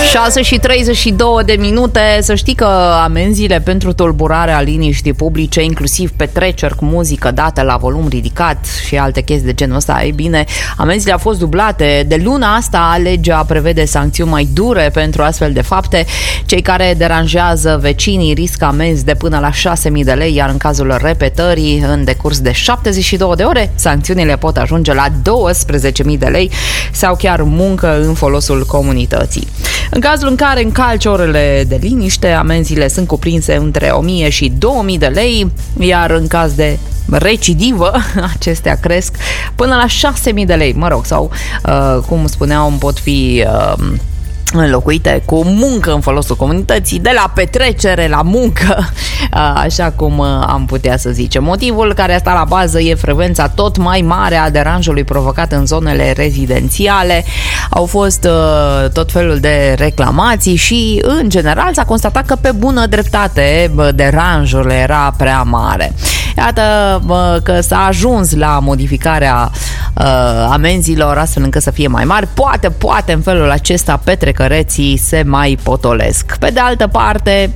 6:32. Să știi că amenziile pentru tulburarea liniștii publice, inclusiv petreceri cu muzică dată la volum ridicat și alte chestii de genul ăsta, ei bine, amenziile au fost dublate. De luna asta, legea prevede sancțiuni mai dure pentru astfel de fapte. Cei care deranjează vecinii riscă amenzi de până la 6.000 de lei, iar în cazul repetării în decurs de 72 de ore, sancțiunile pot ajunge la 12.000 de lei sau chiar muncă în folosul comunității. În cazul în care încalci orele de liniște, amenziile sunt cuprinse între 1.000 și 2.000 de lei, iar în caz de recidivă, acestea cresc până la 6.000 de lei, sau cum spuneam, pot fi înlocuite cu muncă în folosul comunității, de la petrecere la muncă, așa cum am putea să zicem. Motivul care stă la bază e frecvența tot mai mare a deranjului provocat în zonele rezidențiale. Au fost tot felul de reclamații și, în general, s-a constatat că pe bună dreptate deranjul era prea mare. Iată că s-a ajuns la modificarea amenzilor astfel încât să fie mai mari. Poate în felul acesta petrecăreții se mai potolesc. Pe de altă parte,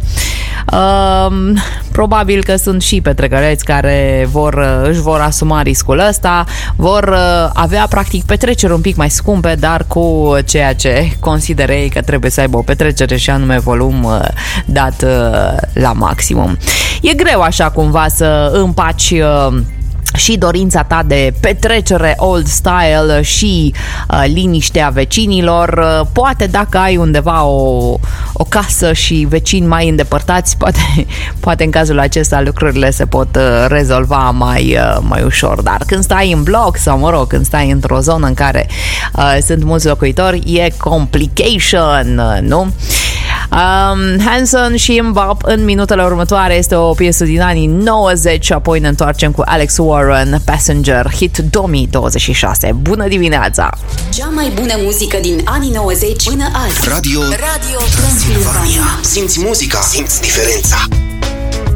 probabil că sunt și petrecăreți care își vor asuma riscul ăsta, vor avea practic petreceri un pic mai scumpe, dar cu ceea ce consideră ei că trebuie să aibă o petrecere, și anume volum dat la maximum. E greu așa cumva să împaci și dorința ta de petrecere old style și liniștea vecinilor. Poate dacă ai undeva o casă și vecini mai îndepărtați, poate în cazul acesta lucrurile se pot rezolva mai ușor. Dar când stai în bloc sau, când stai într-o zonă în care sunt mulți locuitori, e complication, nu? Hanson și Mbop în minutele următoare. Este o piesă din anii 90 și apoi ne întoarcem cu Alex Warren, Passenger, hit 2026. Bună dimineața! Cea mai bună muzică din anii 90 până azi. Radio Transilvania. Simți muzica, simți diferența.